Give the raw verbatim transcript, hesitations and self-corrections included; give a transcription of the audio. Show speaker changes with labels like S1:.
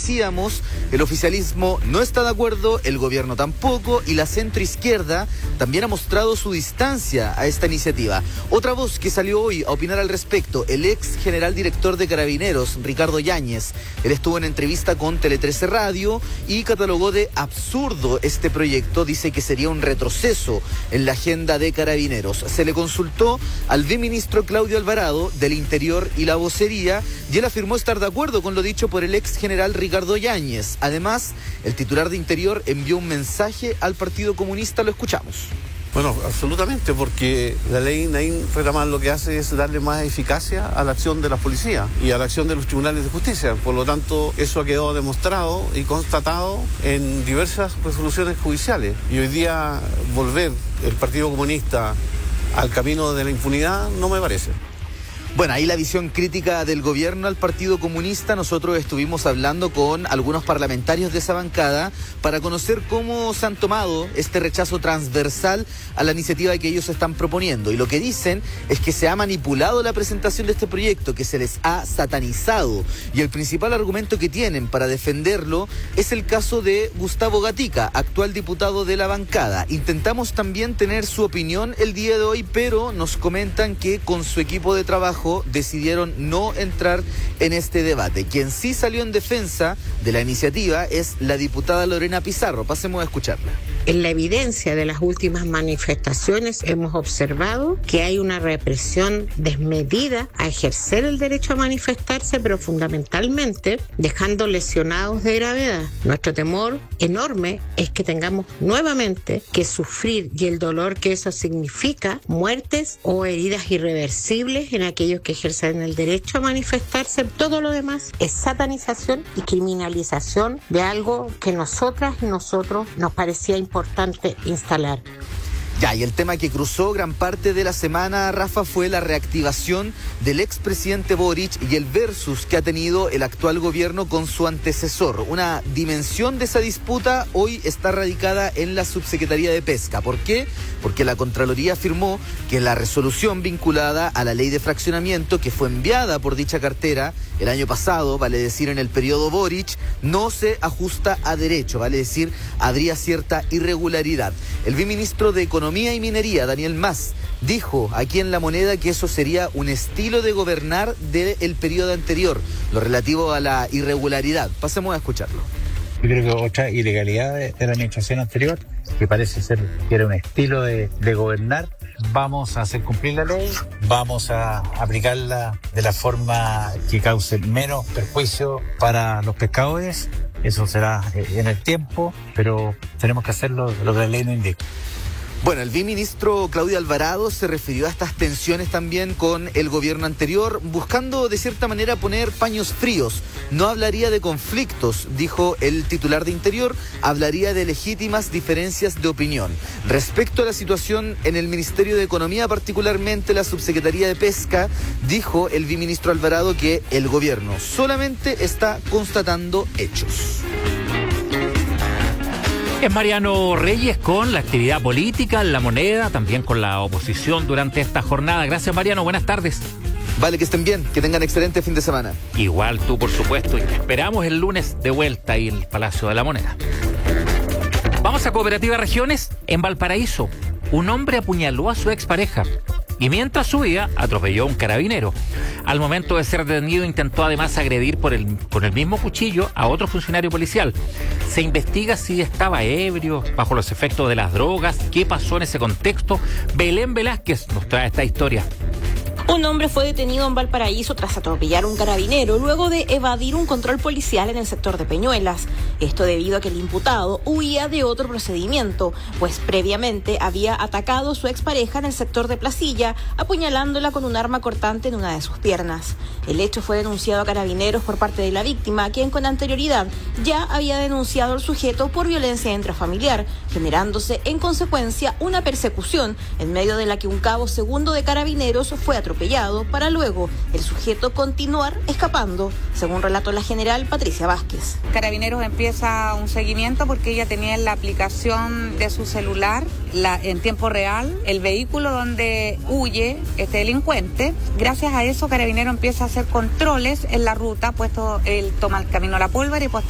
S1: decíamos, el oficialismo no está de acuerdo, el gobierno tampoco, y la centroizquierda también ha mostrado su distancia a esta iniciativa. Otra voz que salió hoy a opinar al respecto, el ex general director de Carabineros, Ricardo Yáñez. Él estuvo en entrevista con Tele trece Radio y catalogó de absurdo este proyecto. Dice que sería un retroceso en la agenda de Carabineros. Se le consultó al viceministro Claudio Alvarado del Interior y la Vocería y él afirmó estar de acuerdo con lo dicho por el ex general Ricardo Yáñez. Además, el titular de Interior envió un mensaje al Partido Comunista. Lo escuchamos.
S2: Bueno, absolutamente, porque la ley Naín Retamán lo que hace es darle más eficacia a la acción de la policía y a la acción de los tribunales de justicia. Por lo tanto, eso ha quedado demostrado y constatado en diversas resoluciones judiciales. Y hoy día volver el Partido Comunista al camino de la impunidad no me parece.
S1: Bueno, ahí la visión crítica del gobierno al Partido Comunista. Nosotros estuvimos hablando con algunos parlamentarios de esa bancada para conocer cómo se han tomado este rechazo transversal a la iniciativa que ellos están proponiendo. Y lo que dicen es que se ha manipulado la presentación de este proyecto, que se les ha satanizado. Y el principal argumento que tienen para defenderlo es el caso de Gustavo Gatica, actual diputado de la bancada. Intentamos también tener su opinión el día de hoy, pero nos comentan que con su equipo de trabajo decidieron no entrar en este debate. Quien sí salió en defensa de la iniciativa es la diputada Lorena Pizarro. Pasemos a escucharla.
S3: En la evidencia de las últimas manifestaciones hemos observado que hay una represión desmedida a ejercer el derecho a manifestarse, pero fundamentalmente dejando lesionados de gravedad. Nuestro temor enorme es que tengamos nuevamente que sufrir y el dolor que eso significa, muertes o heridas irreversibles en aquellos que ejercen el derecho a manifestarse. Todo lo demás es satanización y criminalización de algo que nosotras y nosotros nos parecía importante instalar.
S1: Ya, y el tema que cruzó gran parte de la semana, Rafa, fue la reactivación del expresidente Boric y el versus que ha tenido el actual gobierno con su antecesor. Una dimensión de esa disputa hoy está radicada en la Subsecretaría de Pesca. ¿Por qué? Porque la Contraloría afirmó que la resolución vinculada a la ley de fraccionamiento que fue enviada por dicha cartera el año pasado, vale decir en el periodo Boric, no se ajusta a derecho, vale decir, habría cierta irregularidad. El viceministro de Economía y Minería, Daniel Mas, dijo aquí en La Moneda que eso sería un estilo de gobernar del periodo anterior, lo relativo a la irregularidad. Pasemos a escucharlo.
S4: Yo creo que otra ilegalidad de, de la administración anterior, que parece ser que era un estilo de, de gobernar. Vamos a hacer cumplir la ley, vamos a aplicarla de la forma que cause menos perjuicio para los pescadores. Eso será en el tiempo, pero tenemos que hacerlo lo que la ley nos indica.
S1: Bueno, el viceministro Claudio Alvarado se refirió a estas tensiones también con el gobierno anterior, buscando de cierta manera poner paños fríos. No hablaría de conflictos, dijo el titular de Interior, hablaría de legítimas diferencias de opinión. Respecto a la situación en el Ministerio de Economía, particularmente la Subsecretaría de Pesca, dijo el viceministro Alvarado que el gobierno solamente está constatando hechos.
S5: Es Mariano Reyes con la actividad política en La Moneda, también con la oposición durante esta jornada. Gracias, Mariano, buenas tardes.
S1: Vale, que estén bien, que tengan excelente fin de semana.
S5: Igual tú, por supuesto, y te esperamos el lunes de vuelta ahí en el Palacio de La Moneda. Vamos a Cooperativa Regiones. En Valparaíso, un hombre apuñaló a su expareja y mientras subía atropelló a un carabinero. Al momento de ser detenido intentó además agredir por el, con el mismo cuchillo a otro funcionario policial. Se investiga si estaba ebrio, bajo los efectos de las drogas, qué pasó en ese contexto. Belén Velázquez nos trae esta historia.
S6: Un hombre fue detenido en Valparaíso tras atropellar a un carabinero luego de evadir un control policial en el sector de Peñuelas. Esto debido a que el imputado huía de otro procedimiento, pues previamente había atacado a su expareja en el sector de Placilla, apuñalándola con un arma cortante en una de sus piernas. El hecho fue denunciado a Carabineros por parte de la víctima, quien con anterioridad ya había denunciado al sujeto por violencia intrafamiliar, generándose en consecuencia una persecución en medio de la que un cabo segundo de Carabineros fue atropellado. atropellado para luego el sujeto continuar escapando, según relató la general Patricia Vázquez.
S7: Carabineros empieza un seguimiento porque ella tenía en la aplicación de su celular la, en tiempo real el vehículo donde huye este delincuente. Gracias a eso Carabineros empieza a hacer controles en la ruta, puesto él toma el camino a La Pólvora y